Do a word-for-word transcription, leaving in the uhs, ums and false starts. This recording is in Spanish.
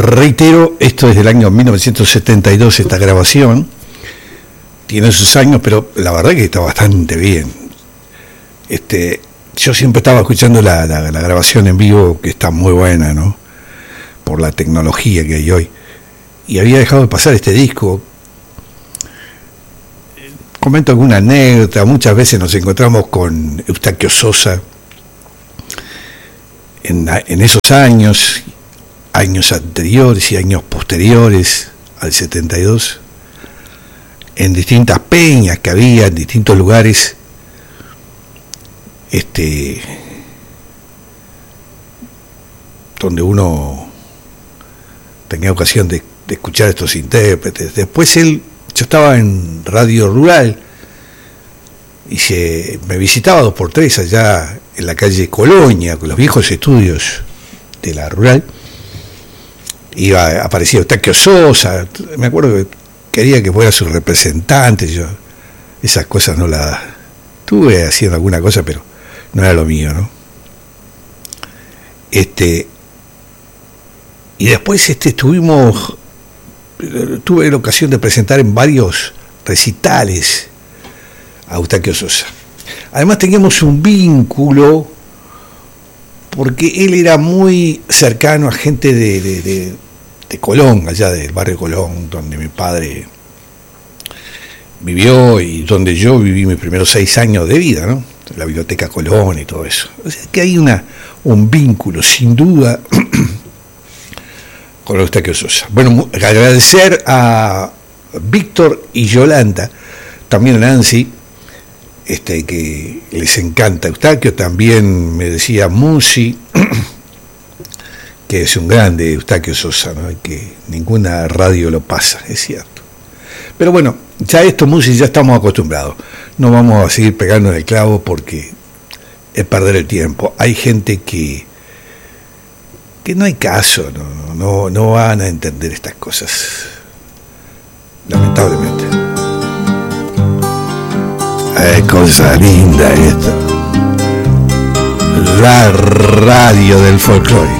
Reitero, esto es del año mil novecientos setenta y dos, esta grabación. Tiene sus años, pero la verdad que está bastante bien. Este, yo siempre estaba escuchando la, la, la grabación en vivo, que está muy buena, ¿no? Por la tecnología que hay hoy. Y había dejado de pasar este disco. Comento alguna anécdota. Muchas veces nos encontramos con Eustaquio Sosa en, en esos años, años anteriores y años posteriores al setenta y dos, en distintas peñas que había, en distintos lugares, este, donde uno tenía ocasión de, de escuchar a estos intérpretes. Después él, yo estaba en Radio Rural y se, me visitaba dos por tres allá en la calle Colonia, con los viejos estudios de la Rural. Iba, aparecía Eustaquio Sosa, me acuerdo que quería que fuera su representante. Yo esas cosas no las tuve haciendo alguna cosa, pero no era lo mío, ¿no? Este, y después este estuvimos, tuve la ocasión de presentar en varios recitales a Eustaquio Sosa. Además teníamos un vínculo porque él era muy cercano a gente de, de, de, de Colón, allá del barrio Colón, donde mi padre vivió y donde yo viví mis primeros seis años de vida, ¿no? La biblioteca Colón y todo eso. O sea que hay una, un vínculo, sin duda, con Eustaquio Sosa. Bueno, agradecer a Víctor y Yolanda, también a Nancy, este, que les encanta Eustaquio. También me decía Musi, que es un grande Eustaquio Sosa, ¿no? Que ninguna radio lo pasa, es cierto. Pero bueno, ya esto, Musi, ya estamos acostumbrados. No vamos a seguir pegando en el clavo porque es perder el tiempo. Hay gente que que no hay caso, no, no, no van a entender estas cosas, lamentablemente. Es cosa linda esta, la radio del folclore.